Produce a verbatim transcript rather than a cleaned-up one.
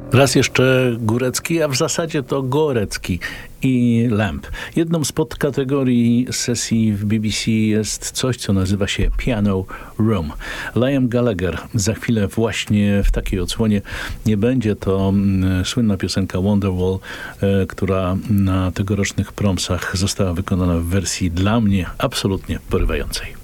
Raz jeszcze Górecki, a w zasadzie to Gorecki i Lamb. Jedną z podkategorii sesji w B B C jest coś, co nazywa się Piano Room. Liam Gallagher za chwilę właśnie w takiej odsłonie. Nie będzie to mm, słynna piosenka Wonderwall, e, która na tegorocznych promsach została wykonana w wersji dla mnie absolutnie porywającej.